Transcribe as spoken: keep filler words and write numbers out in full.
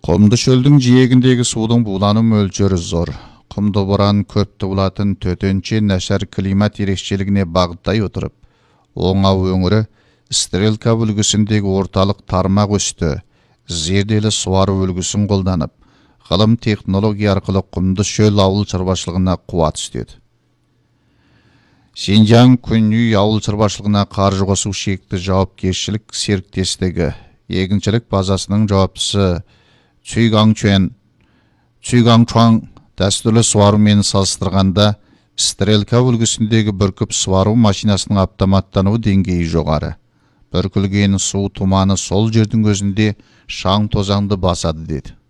Құмды шөлдің жиегіндегі судың булану мөлшері зор. Құмды боран көпті болатын төтенше нашар климат ерекшелігіне бағыттай отырып, оңау өңірі Стрелка үлгісіндегі орталық тармақ өсті, зерделі суару үлгісін қолданып, ғылым технология арқылы құмды шөл ауыл шаруашылығына қуат істеді. Синьцзян Күнүй ауыл шаруашылығына қаржы қосу шекті жауапкершілік серіктестігі егіншілік базасының жауаптысы Цюйгаңчуан Цюйгаңчуан дәстүрлі суарумен салыстырғанда Стрелка үлгісіндегі бүркіп суару машинасының автоматтану деңгейі жоғары. Бүркілген су тұманы сол жердің өзінде шаң тозаңды басады деді.